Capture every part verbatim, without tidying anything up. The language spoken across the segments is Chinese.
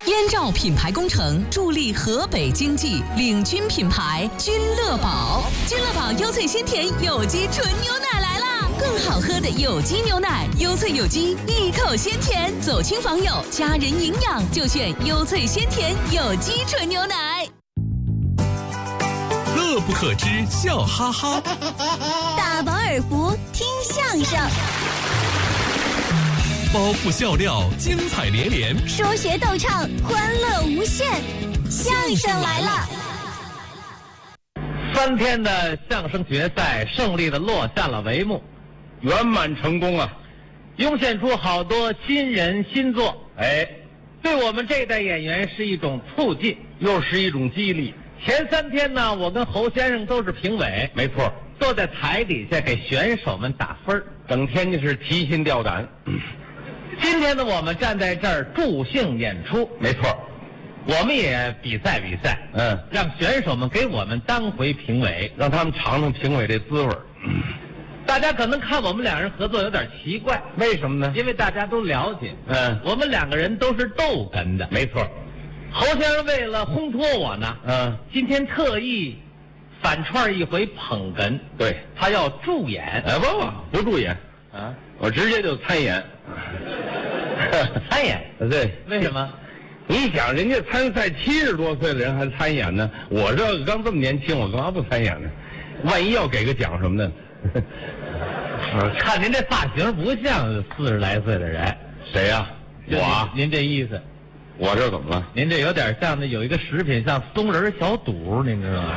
燕赵品牌工程助力河北经济，领军品牌君乐宝。君乐宝优萃鲜甜有机纯牛奶来啦！更好喝的有机牛奶，优萃有机，一口鲜甜，走亲访友，家人营养就选优萃鲜甜有机纯牛奶。 乐不可支，笑哈哈。 大饱耳福，听相声。 包袱笑料，精彩连连； 说学逗唱，欢乐无限。相声来了！ 三天的相声决赛胜利的落下了帷幕， 圆满成功啊！ 涌现出好多新人新作， 哎， 对我们这一代演员是一种促进， 又是一种激励。 前三天呢，我跟侯先生都是评委， 没错， 坐在台底下给选手们打分， 整天就是提心吊胆。 今天呢，我们站在这儿助兴演出， 没错， 我们也比赛比赛， 嗯， 让选手们给我们当回评委， 让他们尝尝评委这滋味。 嗯，大家可能看我们两人合作有点奇怪， 为什么呢？ 因为大家都了解， 嗯， 我们两个人都是逗哏的， 没错。 侯先生为了烘托我呢， 嗯， 今天特意反串一回捧哏， 对， 他要助演， 哎不不不助演啊， 我直接就参演。 参演？ 对， 为什么？ 你想，人家参赛七十多岁的人还参演呢，我这刚这么年轻，我干嘛不参演呢？万一要给个奖什么的？ 看您这发型不像四十来岁的人。 谁呀、啊？我啊？ 您这意思？ 我这怎么了？ 您这有点像那有一个食品像松仁小肚，您知道吗？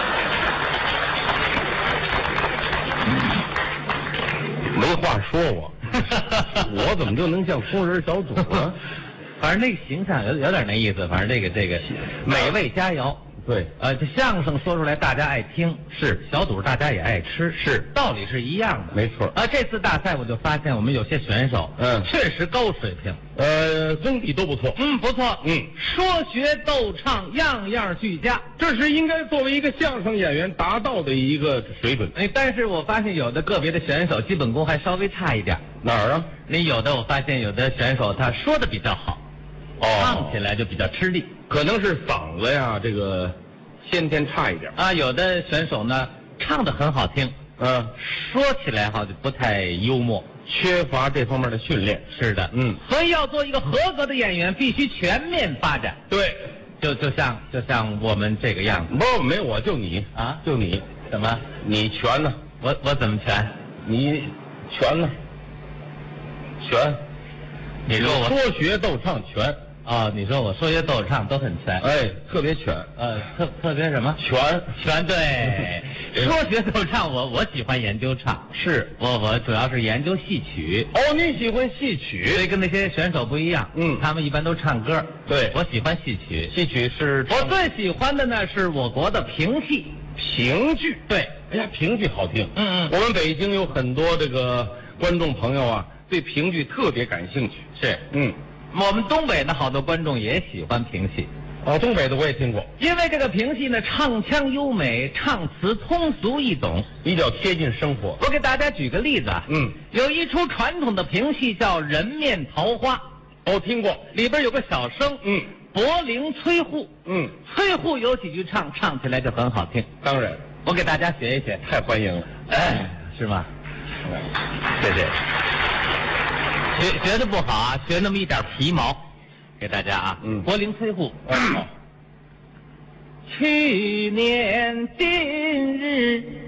没话说我。我怎么就能像松仁小肚呢？ 反正那个形象有有点那意思，反正这个这个美味佳肴， 对， 呃，这相声说出来大家爱听， 是小肚大家也爱吃， 是道理是一样的， 没错。 啊，这次大赛我就发现我们有些选手， 嗯， 确实高水平， 呃，功底都不错， 嗯，不错， 嗯， 说学逗唱样样俱佳， 这是应该作为一个相声演员达到的一个水准。 哎，但是我发现有的个别的选手基本功还稍微差一点。 哪儿啊？ 你有的我发现有的选手他说的比较好， 哦， 唱起来就比较吃力， 可能是嗓子呀，这个先天差一点啊。有的选手呢唱的很好听， 嗯， 说起来好像不太幽默， 缺乏这方面的训练。 是的， 嗯， 所以要做一个合格的演员，必须全面发展。 对， 就就像就像我们这个样子。 不，没我就你啊， 就你， 怎么？ 你全呢？ 我我怎么全？ 你全呢？全。 你说我说学逗唱全啊、哦？你说我说学逗唱都很全， 哎，特别全， 呃，特特别什么？ 全全对。说学逗唱，我我喜欢研究唱， 是我我主要是研究戏曲。 哦，你喜欢戏曲， 所以跟那些选手不一样， 嗯， 他们一般都唱歌， 对， 我喜欢戏曲。 戏曲是我最喜欢的呢，是我国的评戏， 评剧。 对， 哎呀，评剧好听， 嗯嗯， 我们北京有很多这个观众朋友啊，对评剧特别感兴趣。 是， 嗯， 我们东北的好多观众也喜欢评戏。 哦，东北的我也听过， 因为这个评戏呢，唱腔优美，唱词通俗易懂， 比较贴近生活。 我给大家举个例子啊， 嗯， 有一出传统的评戏叫《人面桃花》， 哦，听过， 里边有个小生， 嗯， 柏林崔护， 嗯， 崔护有几句唱，唱起来就很好听。 当然， 我给大家学一学， 太欢迎了， 哎，是吗？ 谢谢。 学学的不好啊，学那么一点皮毛，给大家啊。 嗯， 柏林崔护。 嗯， 去年今日